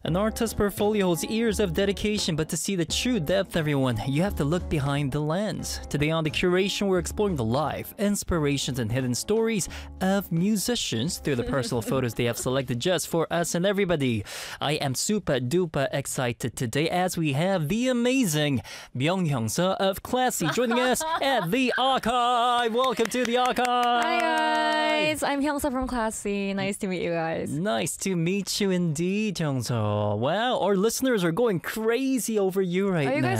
An artist's portfolio holds years of dedication, but to see the true depth, everyone, you have to look behind the lens. Today on The Curation, we're exploring the life, inspirations, and hidden stories of musicians through the personal photos they have selected just for us and everybody. I am super duper excited today as we have the amazing Myung Hyung-seo of Classy joining us at The Archive. Welcome to The Archive. Hi guys, I'm Hyung-seo from Classy. Nice to meet you guys. Nice to meet you indeed, Hyung-seo. Wow, our listeners are going crazy over you right now. Are you guys